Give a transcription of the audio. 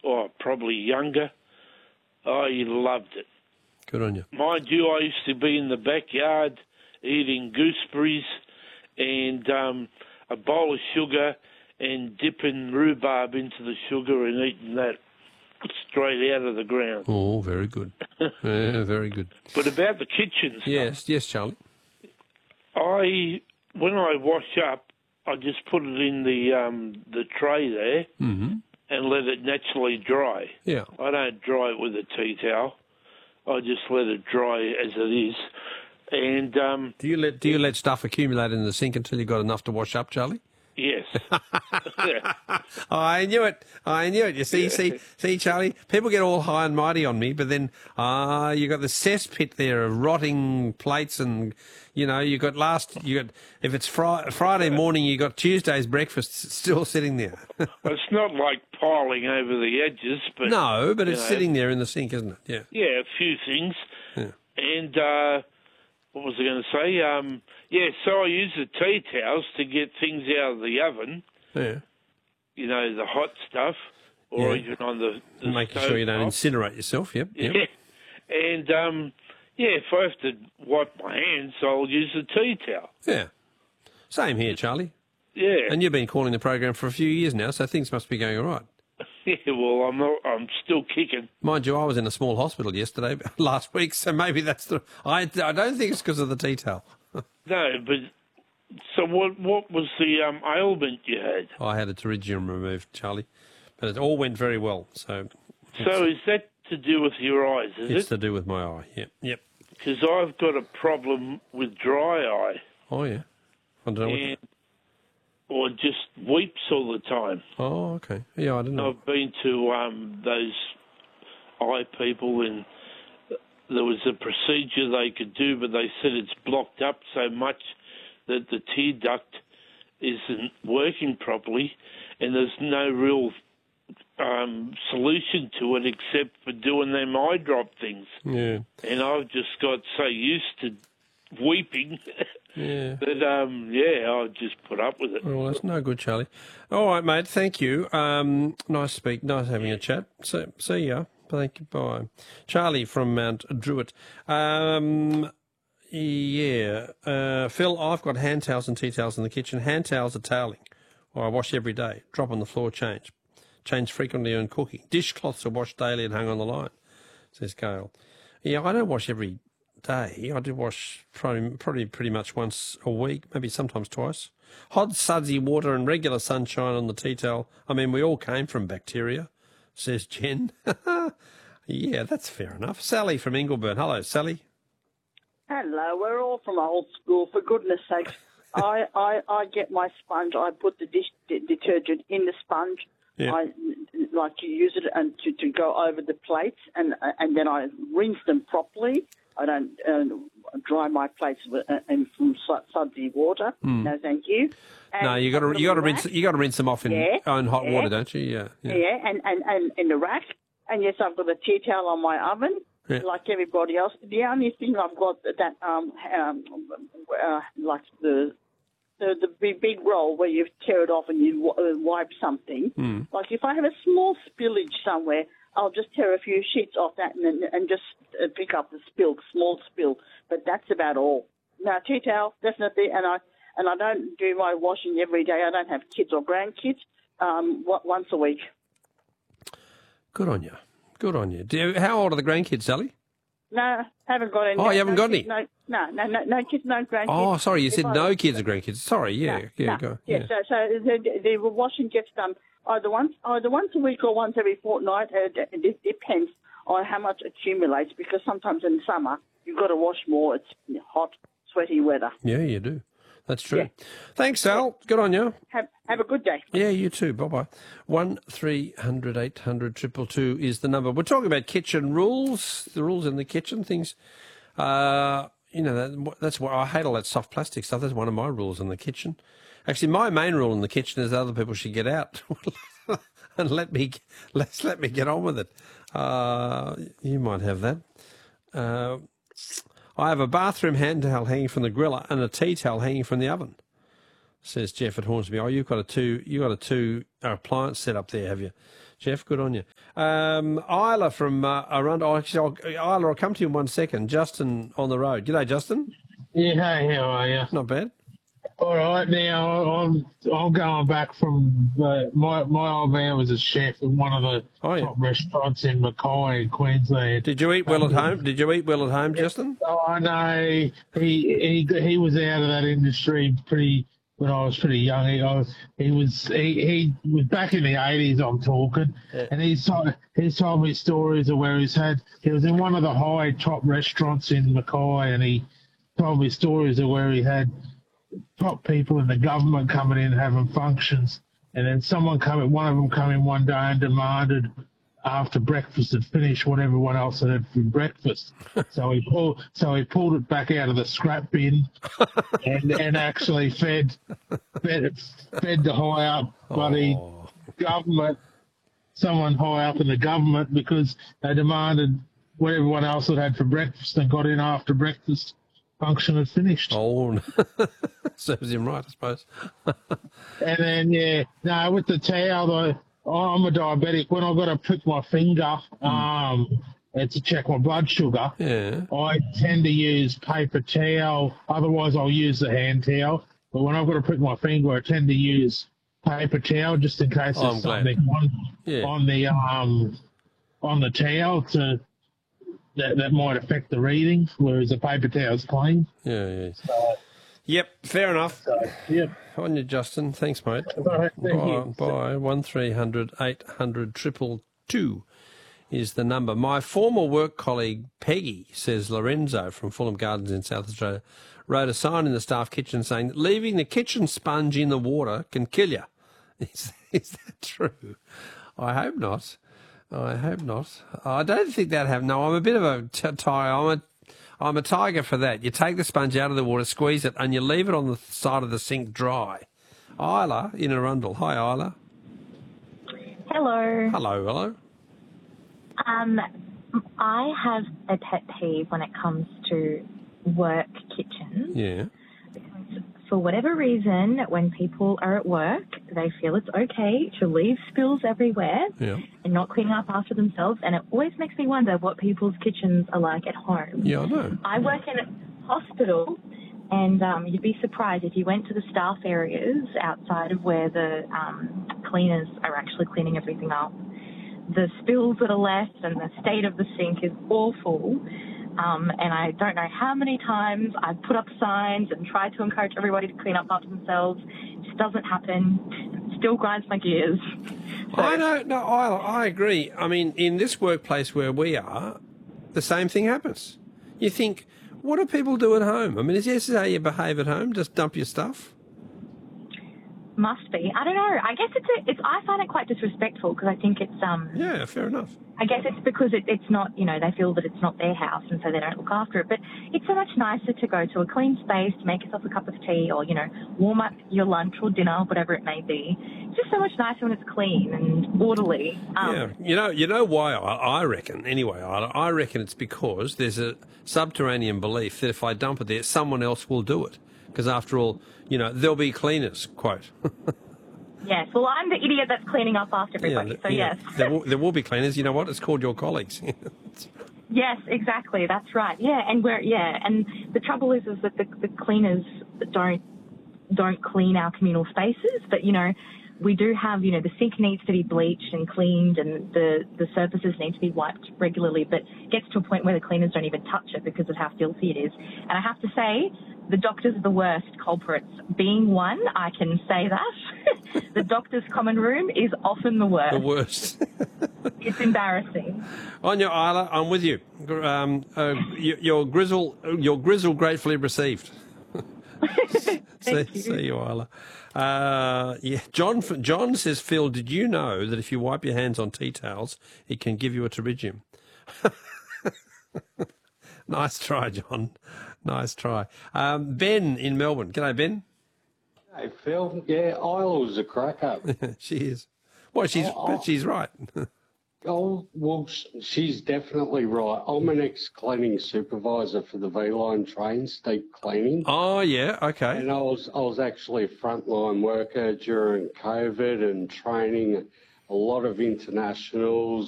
probably younger. I loved it. Good on you. Mind you, I used to be in the backyard eating gooseberries and a bowl of sugar and dipping rhubarb into the sugar and eating that straight out of the ground. Oh, very good. Yeah, very good. But about the kitchen stuff. Yes, Charlie. When I wash up, I just put it in the tray there and let it naturally dry. Yeah. I don't dry it with a tea towel. I just let it dry as it is. And do you let stuff accumulate in the sink until you've got enough to wash up, Charlie? yes. I knew it. You see, Charlie, people get all high and mighty on me, but then you got the cesspit there of rotting plates, and you got if it's Friday morning, you got Tuesday's breakfast still sitting there. It's not like piling over the edges, but no, but it's sitting there in the sink, isn't it? Yeah. Yeah, a few things. Yeah. And what was I going to say? So I use the tea towels to get things out of the oven. Yeah. The hot stuff, or even on the making sure you don't incinerate yourself. Yep. Yeah. And if I have to wipe my hands, I'll use the tea towel. Yeah. Same here, Charlie. Yeah. And you've been calling the program for a few years now, so things must be going all right. Yeah, well, I'm still kicking. Mind you, I was in a small hospital last week, so maybe that's the... I don't think it's because of the tea towel. No, but... So what was the ailment you had? I had a pterygium removed, Charlie, but it all went very well. So is that to do with your eyes, is it? It's to do with my eye, yep. Because I've got a problem with dry eye. Oh, yeah. I don't know or just weeps all the time. Oh, okay. Yeah, I don't know. I've been to those eye people, and there was a procedure they could do, but they said it's blocked up so much that the tear duct isn't working properly, and there's no real solution to it except for doing them eye drop things. Yeah. And I've just got so used to weeping yeah. that, I'll just put up with it. Well, that's no good, Charlie. All right, mate, thank you. Nice speak. Nice having a chat. See ya. Thank you. Bye. Charlie from Mount Druitt. Phil, I've got hand towels and tea towels in the kitchen. Hand towels are toweling, or I wash every day. Drop on the floor, change. Change frequently when cooking. Dishcloths are washed daily and hung on the line, says Gail. Yeah, I don't wash every day. I do wash probably pretty much once a week, maybe sometimes twice. Hot, sudsy water and regular sunshine on the tea towel. I mean, we all came from bacteria, says Jen. Yeah, that's fair enough. Sally from Ingleburn. Hello, Sally. Hello, we're all from old school, for goodness sake. I get my sponge, I put the dish detergent in the sponge. Yeah. I like to use it and to go over the plates, and then I rinse them properly. I don't dry my plates from sudsy water. No, thank you. And no, you got to rinse them off in hot water, don't you? Yeah. And in the rack. And yes, I've got a tea towel on my oven. Yeah. Like everybody else. The only thing I've got that like the big roll where you tear it off and you wipe something. Like if I have a small spillage somewhere, I'll just tear a few sheets off that and just pick up the small spill. But that's about all. Now, tea towel, definitely, and I don't do my washing every day. I don't have kids or grandkids. Once a week. Good on you. Good on you. How old are the grandkids, Sally? No, haven't got any. Oh, you haven't got any? No kids, no grandkids. Oh, sorry, you said no kids or grandkids. Sorry, go. Yeah. So the washing gets done either once a week or once every fortnight. It depends on how much accumulates, because sometimes in summer you've got to wash more. It's hot, sweaty weather. Yeah, you do. That's true. Yeah. Thanks, Sal. Good on you. Have a good day. Yeah, you too. Bye-bye. 1300 800 222 is the number. We're talking about kitchen rules, the rules in the kitchen, things. That's why I hate all that soft plastic stuff. That's one of my rules in the kitchen. Actually, my main rule in the kitchen is other people should get out and let me get on with it. You might have that. I have a bathroom hand towel hanging from the griller and a tea towel hanging from the oven, says Jeff at Hornsby. Oh, you've got a two appliance set up there, have you? Jeff, good on you. Isla from Arundel. Oh, actually, Isla, I'll come to you in 1 second. Justin on the road. G'day, Justin. Yeah, hey, how are you? Not bad. All right, now I'm going back from my old man was a chef at one of the top restaurants in Mackay in Queensland. Did you eat well at home? Did you eat well at home, Justin? Oh no, he was out of that industry when I was pretty young. He was back in the 80s. I'm talking, and he's told me stories of where he was in one of the high top restaurants in Mackay, and he told me stories of where he had top people in the government coming in having functions, and then one of them come in one day and demanded after breakfast had finished what everyone else had for breakfast. So he pulled it back out of the scrap bin and actually fed the high up bloody government, someone high up in the government, because they demanded what everyone else had for breakfast and got in after breakfast function had finished. Oh, serves him right, I suppose. And then, with the towel, though, I'm a diabetic. When I've got to prick my finger to check my blood sugar, I tend to use paper towel. Otherwise, I'll use the hand towel. But when I've got to prick my finger, I tend to use paper towel just in case there's something on the towel that might affect the reading, whereas the paper towel's clean. Yeah. Yep, fair enough. Yep. On you, Justin. Thanks, mate. Bye. Thank you. Bye. 1300 800 222 is the number. My former work colleague, Peggy, says Lorenzo from Fulham Gardens in South Australia, wrote a sign in the staff kitchen saying that leaving the kitchen sponge in the water can kill you. Is that true? I hope not. I don't think that happened. No, I'm a bit of a tiger. I'm a tiger for that. You take the sponge out of the water, squeeze it, and you leave it on the side of the sink dry. Isla in Arundel. Hi, Isla. Hello. Hello. I have a pet peeve when it comes to work kitchens. Yeah. Because for whatever reason, when people are at work, they feel it's okay to leave spills everywhere and not clean up after themselves. And it always makes me wonder what people's kitchens are like at home. Yeah, I know. I work in a hospital, and you'd be surprised if you went to the staff areas outside of where the cleaners are actually cleaning everything up. The spills that are left and the state of the sink is awful. And I don't know how many times I've put up signs and tried to encourage everybody to clean up after themselves. It just doesn't happen. It still grinds my gears. So, I agree. I mean, in this workplace where we are, the same thing happens. You think, what do people do at home? I mean, is this how you behave at home? Just dump your stuff? Must be. I don't know. I guess I find it quite disrespectful because I think it's yeah, fair enough. I guess it's because it's not, they feel that it's not their house and so they don't look after it. But it's so much nicer to go to a clean space, to make yourself a cup of tea or, warm up your lunch or dinner, whatever it may be. It's just so much nicer when it's clean and orderly. You know why I reckon, anyway, I reckon it's because there's a subterranean belief that if I dump it there, someone else will do it. Because after all, there'll be cleaners, quote. Yes, well, I'm the idiot that's cleaning up after everybody, yes. There will be cleaners. You know what? It's called your colleagues. Yes, exactly. That's right. Yeah, and and the trouble is that the cleaners don't clean our communal spaces, but we do have, the sink needs to be bleached and cleaned and the surfaces need to be wiped regularly, but it gets to a point where the cleaners don't even touch it because of how filthy it is. And I have to say, the doctors are the worst culprits. Being one, I can say that. The doctor's common room is often the worst. The worst. It's embarrassing. On your Isla, I'm with you. Your grizzle gratefully received. See you, Isla. John says, Phil, did you know that if you wipe your hands on tea towels, it can give you a pterygium? Nice try, John. Nice try. Ben in Melbourne. G'day, Ben. Hey, Phil. Yeah, Isla's a crack-up. She is. Well, she's right. Oh, well, she's definitely right. I'm an ex-cleaning supervisor for the V-Line trains, deep cleaning. Oh, yeah, okay. And I was actually a frontline worker during COVID and training a lot of internationals,